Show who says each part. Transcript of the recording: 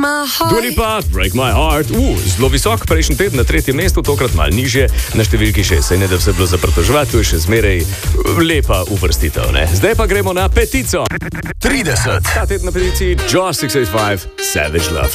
Speaker 1: my heart.
Speaker 2: Dua Lipa, Break My Heart. Zelo visok, prejšnji teden na 3. mestu, tokrat malo nižje, na številki 6. Saj ne da vse bilo za pritoževati, to je še zmeraj lepa uvrstitev, ne? Zdaj pa gremo na petico.
Speaker 3: 30.
Speaker 2: Ta teden na peticiji Jaws 685, Savage Love.